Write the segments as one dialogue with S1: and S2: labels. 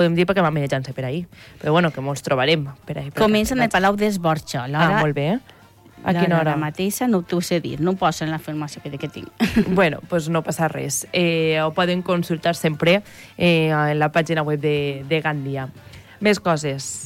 S1: podem dir perquè va manejant-se per ahir. Però bueno, que molts trobarem per ahir.
S2: Comença en el Palau d'Esborxa.
S1: Molt bé. A quina hora?
S2: La mateixa no t'ho sé dir, no poso en la formació que tinc.
S1: Bueno, doncs no passa res. Ho poden consultar sempre en la pàgina web de Gandia. Més coses.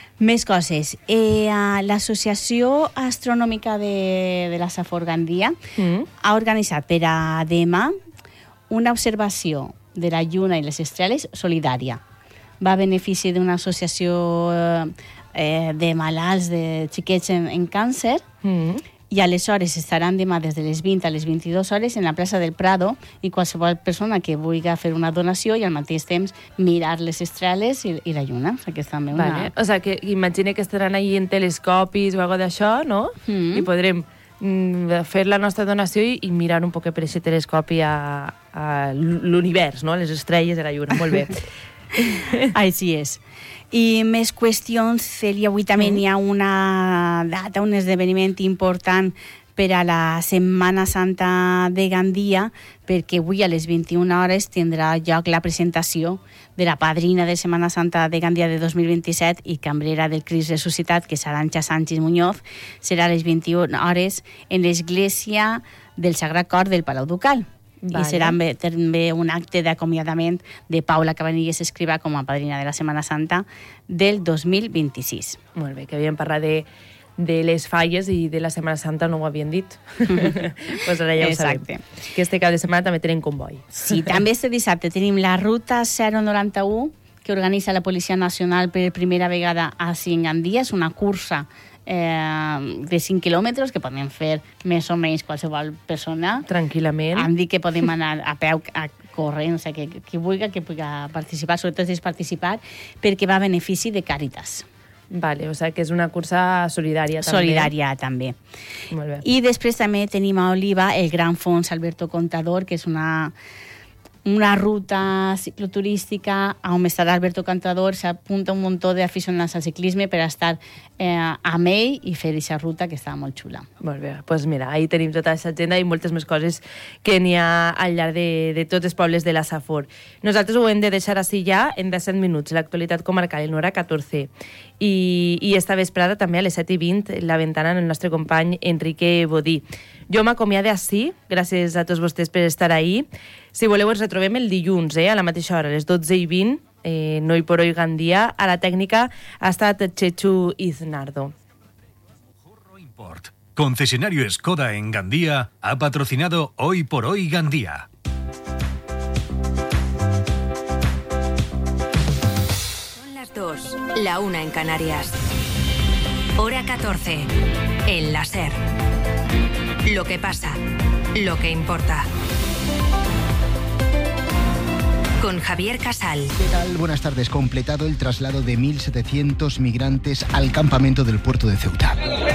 S2: L'Associació Astronòmica de la Safor Gandia ha organitzat per a demà una observació de la lluna i les estrelles solidària. Va a benefici d'una associació de malalts, de xiquets en càncer, i aleshores estaran demà des de les 20 a les 22 hores en la plaça del Prado, i qualsevol persona que vulgui fer una donació i al mateix temps mirar les estrelles i la lluna. O sigui, també
S1: vale. O sigui, que imagina que estaran allí en telescopis o alguna d'això, no? I podrem fer la nostra donació i mirar un poc per aquest telescopi a l'univers, no? Les estrelles de la lluna. Molt bé.
S2: Així és. I més qüestions, Cèlia, avui també hi ha una data, un esdeveniment important per a la Setmana Santa de Gandia, perquè avui a les 21 hores tindrà lloc la presentació de la padrina de Setmana Santa de Gandia de 2027 i cambrera del Crist Ressuscitat, que és Arantxa Sánchez Muñoz. Serà a les 21 hores en l'església del Sagrat Cor del Palau Ducal. Vale. I serà també un acte d'acomiadament de Paula Cabanilles Escrivà com a padrina de la Setmana Santa del 2026.
S1: Molt bé, que havíem parlat de les falles i de la Setmana Santa no ho havien dit. Pues ara ja ho sabem. Que este cap de setmana també tenim comboi.
S2: Sí, també este dissabte tenim la ruta 091 que organitza la Policia Nacional per primera vegada a Gandia. És una cursa de 5 quilòmetres que podem fer més o menys qualsevol persona.
S1: Tranquil·lament.
S2: Em dic que podem anar a peu, a corrent, o sigui, que qui vulgui participar, sobretot és participar, perquè va a benefici de Càritas.
S1: Vale, o sigui que és una cursa solidària també.
S2: Solidària també.
S1: Molt bé.
S2: I després també tenim a Oliva el Gran Fons Alberto Contador, que és una ruta cicloturística on estarà Alberto Contador. S'apunta un muntó d'aficionats al ciclisme per estar amb ell i fer aquesta ruta que està molt xula.
S1: Molt bé, doncs mira, ahí tenim tota aquesta agenda i moltes més coses que n'hi ha al llarg de tots els pobles de la Safor. Nosaltres ho hem de deixar així ja en 17 minuts, l'actualitat comarcal en hora 14. I esta vesprada també a les 7:20 la ventana amb el nostre company Enrique Bodí. Jo m'acomiade així, gràcies a tots vostès per estar ahí. Si voleu ens retrobem el dilluns, a la mateixa hora, a les 12:20, no Hoy por Hoy Gandia. A la tècnica ha estat Chechu Iznardo.
S3: Concesionario Skoda en Gandía ha patrocinado Hoy por Hoy Gandía.
S4: Son las 2, la 1 en Canarias. Hora 14, en la SER. Lo que pasa, lo que importa. Con Javier Casal.
S5: ¿Qué tal? Buenas tardes. Completado el traslado de 1.700 migrantes al campamento del puerto de Ceuta.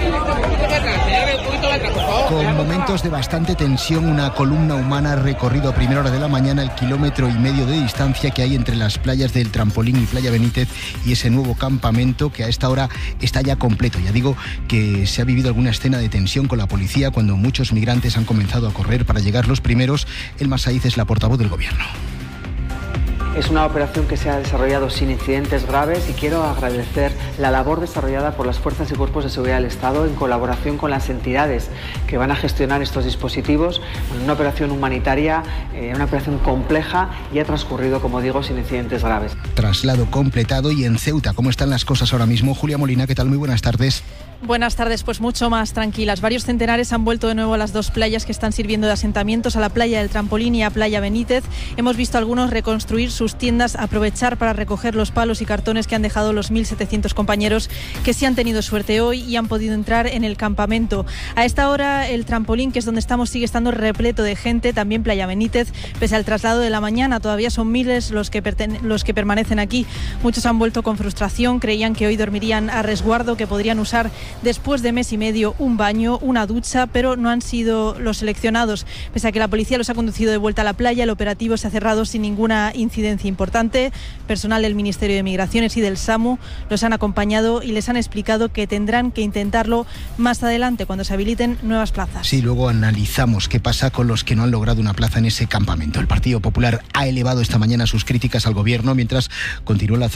S5: Con momentos de bastante tensión, una columna humana ha recorrido a primera hora de la mañana el 1,5 kilómetros de distancia que hay entre las playas del Trampolín y Playa Benítez y ese nuevo campamento que a esta hora está ya completo. Ya digo que se ha vivido alguna escena de tensión con la policía cuando muchos migrantes han comenzado a correr para llegar los primeros. Elma Saiz es la portavoz del Gobierno.
S6: Es una operación que se ha desarrollado sin incidentes graves y quiero agradecer la labor desarrollada por las fuerzas y cuerpos de seguridad del Estado en colaboración con las entidades que van a gestionar estos dispositivos. Una operación humanitaria, una operación compleja y ha transcurrido, como digo, sin incidentes graves.
S5: Traslado completado. Y en Ceuta, ¿cómo están las cosas ahora mismo? Julia Molina, ¿qué tal? Muy buenas tardes.
S7: Buenas tardes, pues mucho más tranquilas. Varios centenares han vuelto de nuevo a las dos playas que están sirviendo de asentamientos, a la playa del Trampolín y a Playa Benítez. Hemos visto a algunos reconstruir sus tiendas, aprovechar para recoger los palos y cartones que han dejado los 1.700 compañeros que sí han tenido suerte hoy y han podido entrar en el campamento. A esta hora el Trampolín, que es donde estamos, sigue estando repleto de gente, también Playa Benítez, pese al traslado de la mañana. Todavía son miles los que permanecen aquí. Muchos han vuelto con frustración, creían que hoy dormirían a resguardo, que podrían usar después de mes y medio, un baño, una ducha, pero no han sido los seleccionados. Pese a que la policía los ha conducido de vuelta a la playa, el operativo se ha cerrado sin ninguna incidencia importante. Personal del Ministerio de Migraciones y del SAMU los han acompañado y les han explicado que tendrán que intentarlo más adelante cuando se habiliten nuevas plazas.
S5: Sí, luego analizamos qué pasa con los que no han logrado una plaza en ese campamento. El Partido Popular ha elevado esta mañana sus críticas al gobierno mientras continúa